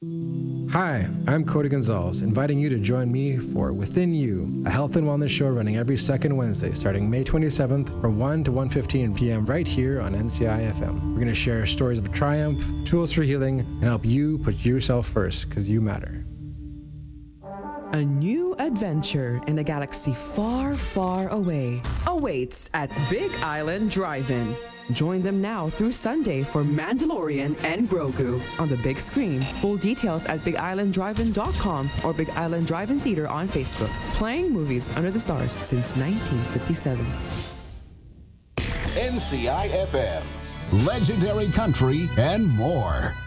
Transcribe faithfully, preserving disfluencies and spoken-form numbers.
Hi, I'm Cody Gonzalez, inviting you to join me for Within You, a health and wellness show running every second Wednesday starting May twenty-seventh from one to one fifteen p.m. right here on N C I F M. We're going to share stories of triumph, tools for healing, and help you put yourself first because you matter. A new adventure in a galaxy far, far away awaits at Big Island Drive-In. Join them now through Sunday for Mandalorian and Grogu on the big screen. Full details at big island drive in dot com or Big Island Drive-In Theater on Facebook. Playing movies under the stars since nineteen fifty-seven. N C I F M, legendary country and more.